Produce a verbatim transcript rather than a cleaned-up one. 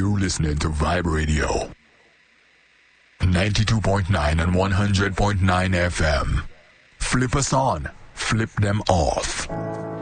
You're listening to Vibe Radio. ninety-two point nine and one hundred point nine F M. Flip us on, flip them off.